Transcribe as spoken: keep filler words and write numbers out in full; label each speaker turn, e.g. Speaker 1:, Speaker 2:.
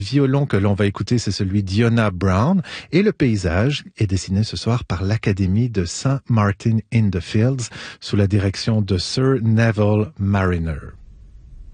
Speaker 1: violon que l'on va écouter, c'est celui d'Iona Brown. Et le paysage est dessiné ce soir par l'Académie de Saint Martin in the Fields sous la direction de Sir Neville Mariner.